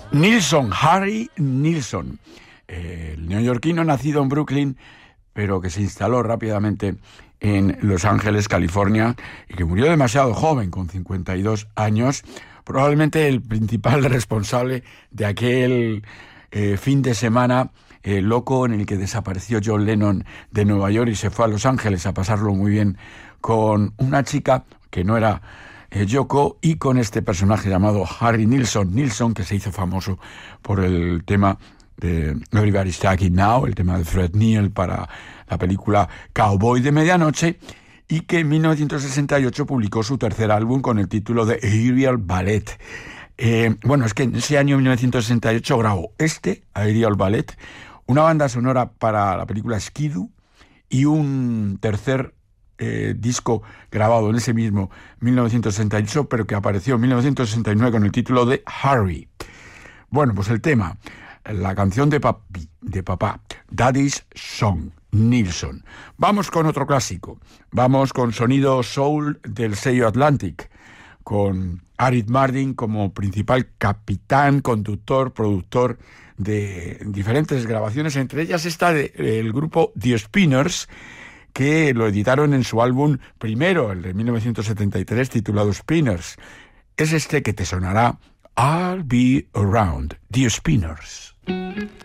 Nilsson, Harry Nilsson, el neoyorquino nacido en Brooklyn, pero que se instaló rápidamente en Los Ángeles, California, y que murió demasiado joven, con 52 años, probablemente el principal responsable de aquel fin de semana loco en el que desapareció John Lennon de Nueva York y se fue a Los Ángeles a pasarlo muy bien con una chica que no era Yoko, y con este personaje llamado Harry Nilsson, que se hizo famoso por el tema de Everybody's Talking Now, el tema de Fred Neil para la película Cowboy de Medianoche, y que en 1968 publicó su tercer álbum con el título de Aerial Ballet. Es que en ese año 1968 grabó Aerial Ballet, una banda sonora para la película Skidoo y un tercer disco grabado en ese mismo 1968, pero que apareció en 1969 con el título de Harry. Bueno, pues el tema, la canción de papá, Daddy's Song, Nilsson. Vamos con otro clásico, vamos con sonido soul del sello Atlantic, con Arid Mardin como principal capitán, conductor, productor de diferentes grabaciones, entre ellas esta del grupo The Spinners, que lo editaron en su álbum primero, el de 1973, titulado Spinners. Es este que te sonará, I'll Be Around, The Spinners.